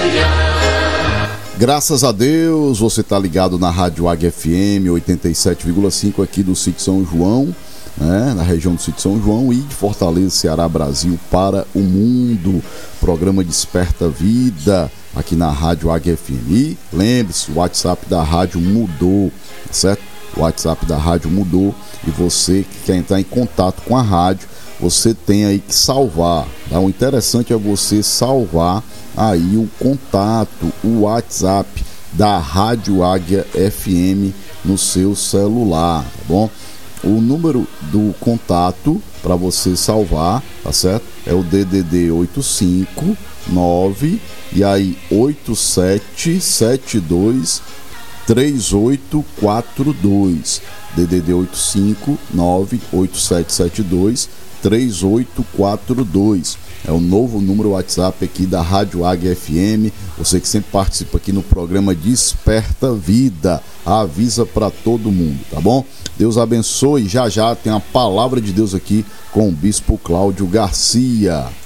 Graças a Deus, você está ligado na Rádio Águia FM 87,5 aqui do Sítio São João, né, na região do Sítio São João e de Fortaleza, Ceará, Brasil, para o mundo. Programa Desperta Vida aqui na Rádio Águia FM. E lembre-se, o WhatsApp da rádio mudou, certo? O WhatsApp da rádio mudou e você que quer entrar em contato com a rádio, você tem aí que salvar, tá? O interessante é você salvar aí o contato, o WhatsApp da Rádio Águia FM no seu celular, tá bom? O número do contato para você salvar, tá certo? É o DDD 859 e aí 8772 3842, DDD 859 8772 3842. É o novo número WhatsApp aqui da Rádio Águia FM. Você que sempre participa aqui no programa Desperta Vida, avisa para todo mundo, tá bom? Deus abençoe. Já tem a palavra de Deus aqui com o Bispo Cláudio Garcia.